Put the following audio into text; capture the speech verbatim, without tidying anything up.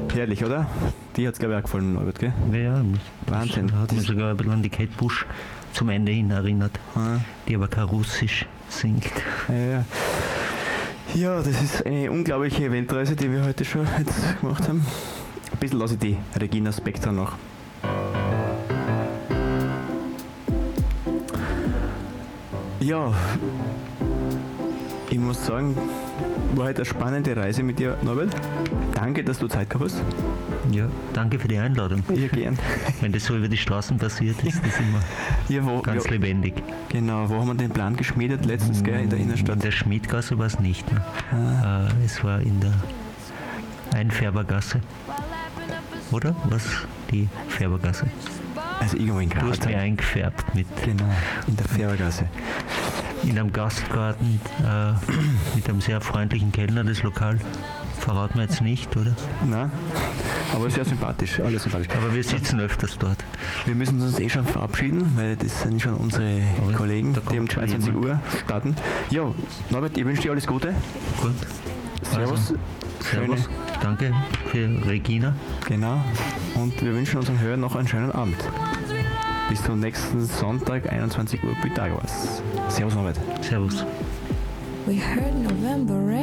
Herrlich, oder? Die hat es, glaube ich, auch gefallen, Norbert, gell? Ja, Wahnsinn. Das hat mich Das- sogar ein bisschen an die Kate Bush zum Ende hin erinnert, Ah. die aber kein Russisch singt. Ja, ja. Ja, das ist eine unglaubliche Weltreise, die wir heute schon jetzt gemacht haben. Ein bisschen lasse ich die Regina Spektor noch. Ja, ich muss sagen, war heute eine spannende Reise mit dir, Norbert. Danke, dass du Zeit gehabt hast. Ja, danke für die Einladung. Ja, gern. Wenn das so über die Straßen passiert, ist das immer Ja, wo, ganz ja, lebendig. genau, wo haben wir den Plan geschmiedet? Letztens, gell, in der In Innenstadt. der Schmidgasse war es nicht. Ne? Ah. Äh, es war in der Einfärbergasse. Oder? Was? Die Färbergasse. Also irgendwo in Du hast Graz. mir eingefärbt mit Genau, in der Färbergasse. in einem Gastgarten äh, mit einem sehr freundlichen Kellner. Das Lokal verraten wir jetzt nicht, oder? Nein, aber sehr sympathisch, alles sympathisch. Aber wir sitzen öfters dort. Wir müssen uns eh schon verabschieden, weil das sind schon unsere Aber Kollegen, da die um kommt schon zweiundzwanzig jemand. Uhr starten. Ja, Norbert, ich wünsche dir alles Gute. Gut. Servus. Also, Servus. Danke für Regina. Genau. Und wir wünschen unseren Hörern noch einen schönen Abend. Bis zum nächsten Sonntag, einundzwanzig Uhr Pythagoras. Servus, Norbert. Servus. We heard November rain.